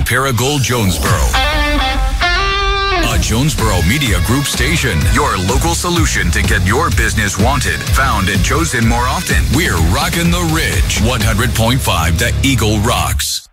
Paragould, Jonesboro. A Jonesboro Media Group station. Your local solution to get your business wanted, found, and chosen more often. We're rocking the Ridge. 100.5 The Eagle rocks.